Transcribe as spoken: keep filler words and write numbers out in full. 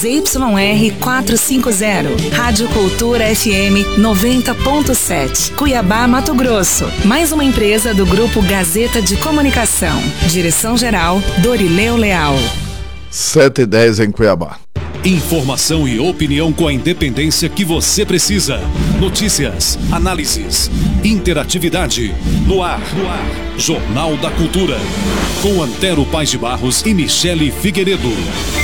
Z Y R quatrocentos e cinquenta. Rádio Cultura F M noventa ponto sete. Cuiabá, Mato Grosso. Mais uma empresa do Grupo Gazeta de Comunicação. Direção-geral, Dorileu Leal. sete e dez em Cuiabá. Informação e opinião com a independência que você precisa. Notícias, análises, interatividade. No ar, no ar. Jornal da Cultura. Com Antero Paz de Barros e Michele Figueiredo.